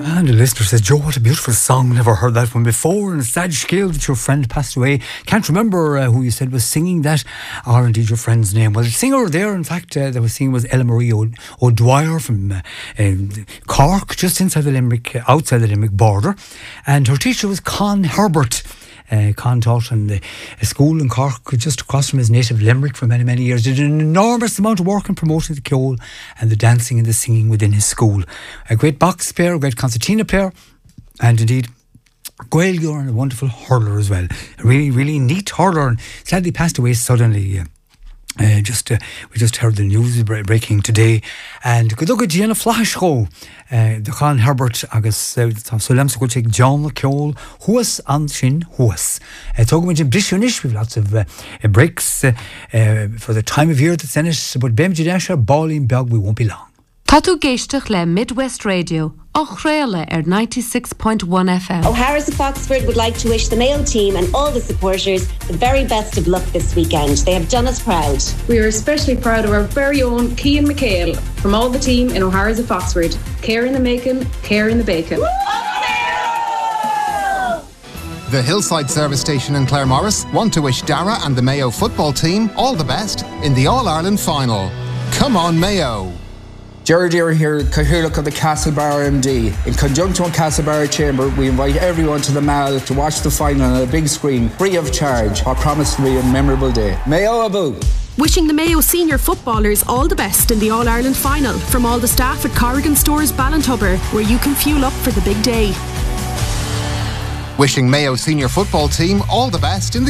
And the listener says, Joe, what a beautiful song. Never heard that one before. And sad scale that your friend passed away. Can't remember who you said was singing that, or indeed your friend's name. Well, the singer there, in fact, that was singing was Ella Marie O'Dwyer from Cork, just outside the Limerick border. And her teacher was Con Herbert. Con taught in a school in Cork just across from his native Limerick for many, many years. Did an enormous amount of work in promoting the ceol and the dancing and the singing within his school. A great box player, a great concertina player, and indeed Gaeilgeoir, and a wonderful hurler as well. A really, really neat hurler, and sadly passed away suddenly. We just heard the news breaking today, and good luck at Gianna Flashko, the Con Herbert agus so lemsa go take John Ceol Huas an Shin Huas. Talking about British, we've lots of breaks for the time of year that's in it, but Bem Jidesha, Ballin Beg, we won't be long. Tatu Geistach le Midwest Radio, Ochraile 96.1 FM. O'Hara's of Foxford would like to wish the Mayo team and all the supporters the very best of luck this weekend. They have done us proud. We are especially proud of our very own Cian McHale from all the team in O'Hara's of Foxford. Care in the making, care in the bacon. The Hillside Service Station in Claremorris want to wish Dara and the Mayo football team all the best in the All-Ireland final. Come on, Mayo! Gerard Deere here, Cathaoirleach of the Castlebar MD. In conjunction with Castlebar Chamber, we invite everyone to the Mall to watch the final on a big screen, free of charge. I promise to be a memorable day. Mayo Abu! Wishing the Mayo senior footballers all the best in the All-Ireland final from all the staff at Corrigan Stores Ballintubber, where you can fuel up for the big day. Wishing Mayo senior football team all the best in the